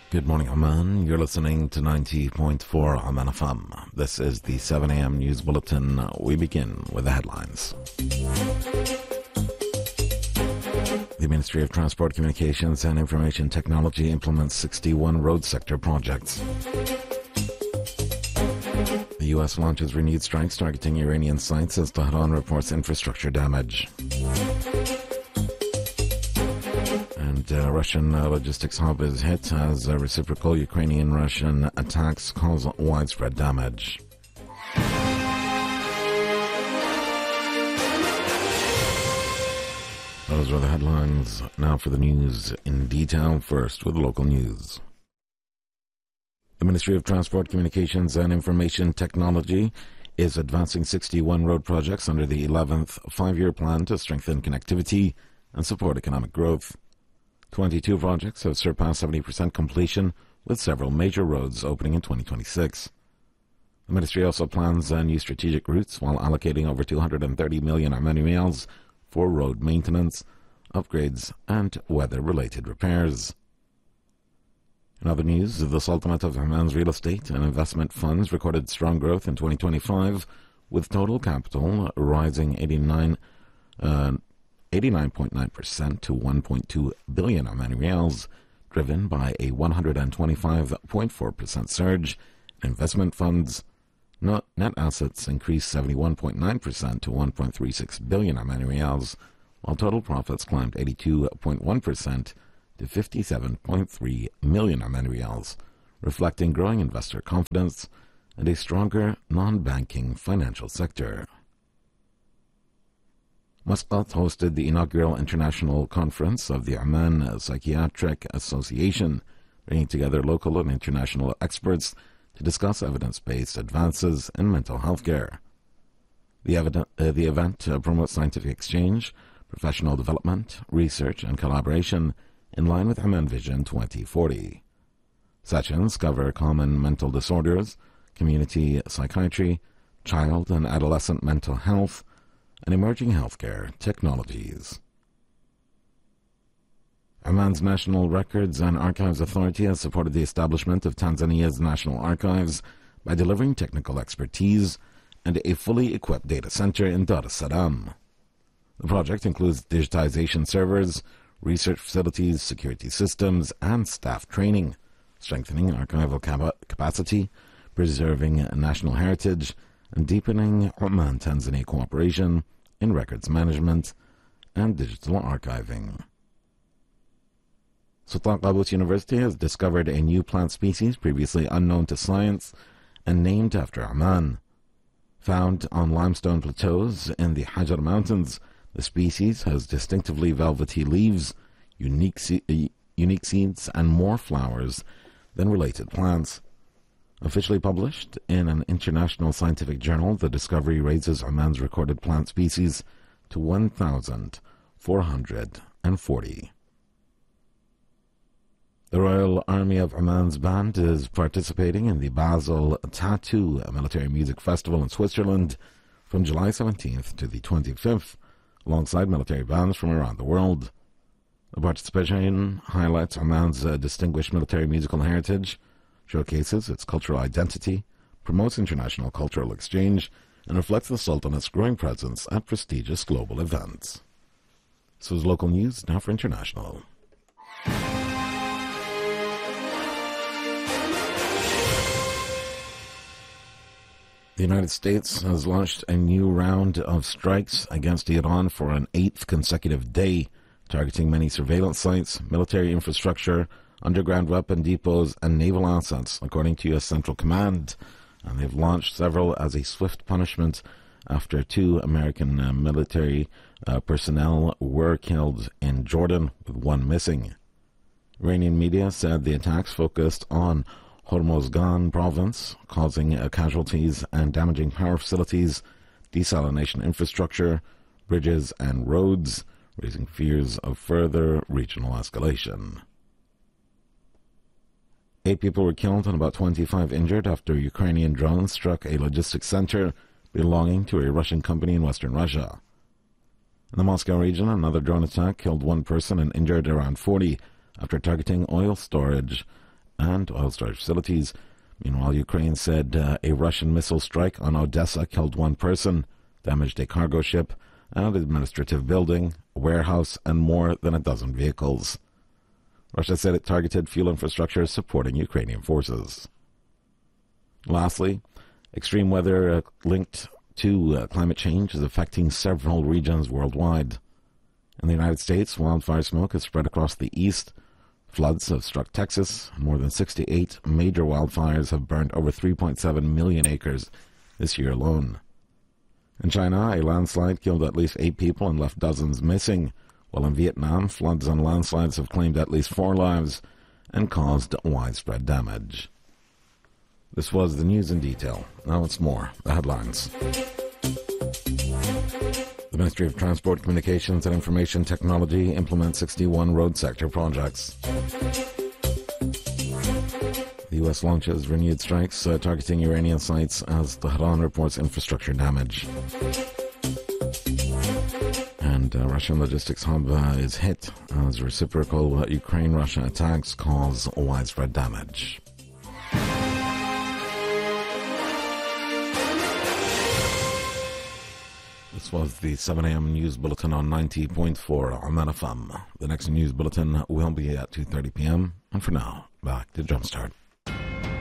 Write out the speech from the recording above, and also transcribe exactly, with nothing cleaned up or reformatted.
Good morning, Oman. You're listening to ninety point four Oman F M. This is the seven a.m. News Bulletin. We begin with the headlines. The Ministry of Transport, Communications and Information Technology implements sixty-one road sector projects. The U S launches renewed strikes targeting Iranian sites as Tehran reports infrastructure damage. And uh, Russian uh, logistics hub is hit as uh, reciprocal Ukrainian-Russian attacks cause widespread damage. Those are the headlines. Now for the news in detail. First with local news. The Ministry of Transport, Communications and Information Technology is advancing sixty-one road projects under the eleventh five-year plan to strengthen connectivity and support economic growth. twenty-two projects have surpassed seventy percent completion, with several major roads opening in twenty twenty-six. The ministry also plans uh, new strategic routes while allocating over two hundred thirty million Omani riyals for road maintenance, upgrades and weather-related repairs. In other news, the Sultanate of Oman's real estate and investment funds recorded strong growth in twenty twenty-five, with total capital rising eighty-nine uh, eighty-nine point nine percent to one point two billion Omani riyals, driven by a one hundred twenty-five point four percent surge in investment funds. Net assets increased seventy-one point nine percent to one point three six billion Omani riyals, while total profits climbed eighty-two point one percent to fifty-seven point three million Omani riyals, reflecting growing investor confidence and a stronger non-banking financial sector. Muscat hosted the inaugural international conference of the Oman Psychiatric Association, bringing together local and international experts to discuss evidence-based advances in mental health care. The, evident, uh, the event uh, promotes scientific exchange, professional development, research, and collaboration in line with Oman Vision twenty forty. Sessions cover common mental disorders, community psychiatry, child and adolescent mental health, and emerging healthcare technologies. Oman's National Records and Archives Authority has supported the establishment of Tanzania's National Archives by delivering technical expertise and a fully equipped data center in Dar es Salaam. The project includes digitization servers, research facilities, security systems, and staff training, strengthening archival capacity, preserving national heritage, and deepening Oman-Tanzania cooperation in records management and digital archiving. Sultan Qaboos University has discovered a new plant species previously unknown to science and named after Oman. Found on limestone plateaus in the Hajar Mountains, the species has distinctively velvety leaves, unique, se- uh, unique seeds, and more flowers than related plants. Officially published in an international scientific journal, the discovery raises Oman's recorded plant species to one thousand four hundred forty. The Royal Army of Oman's band is participating in the Basel Tattoo Military Music Festival in Switzerland from July seventeenth to the twenty-fifth, alongside military bands from around the world. The participation highlights Oman's uh, distinguished military musical heritage, showcases its cultural identity, promotes international cultural exchange, and reflects the Sultanate's growing presence at prestigious global events. This was local news, now for international. The United States has launched a new round of strikes against Iran for an eighth consecutive day, targeting many surveillance sites, military infrastructure, underground weapon depots, and naval assets, according to U S Central Command. And they've launched several as a swift punishment after two American uh, military uh, personnel were killed in Jordan, with one missing. Iranian media said the attacks focused on Hormozgan province, causing uh, casualties and damaging power facilities, desalination infrastructure, bridges and roads, raising fears of further regional escalation. Eight people were killed and about twenty-five injured after Ukrainian drones struck a logistics center belonging to a Russian company in western Russia. In the Moscow region, another drone attack killed one person and injured around forty after targeting oil storage and oil storage facilities. Meanwhile, Ukraine said uh, a Russian missile strike on Odessa killed one person, damaged a cargo ship, and an administrative building, a warehouse, and more than a dozen vehicles. Russia said it targeted fuel infrastructure supporting Ukrainian forces. Lastly, extreme weather uh, linked to uh, climate change is affecting several regions worldwide. In the United States, wildfire smoke has spread across the east. Floods have struck Texas. More than sixty-eight major wildfires have burned over three point seven million acres this year alone. In China, a landslide killed at least eight people and left dozens missing, while in Vietnam, floods and landslides have claimed at least four lives and caused widespread damage. This was the news in detail. Now it's more. The headlines. The Ministry of Transport, Communications and Information Technology implements sixty-one road sector projects. The U S launches renewed strikes uh, targeting Iranian sites as Tehran reports infrastructure damage. And uh, Russian logistics hub uh, is hit as reciprocal uh, Ukraine-Russia attacks cause widespread damage. This was the seven a.m. news bulletin on ninety point four on F M. The next news bulletin will be at two thirty p.m. And for now, back to Jumpstart.